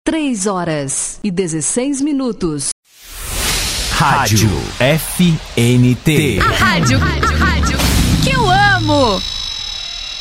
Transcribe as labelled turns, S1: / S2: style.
S1: 3h16.
S2: Rádio FNT.
S3: A rádio que eu amo.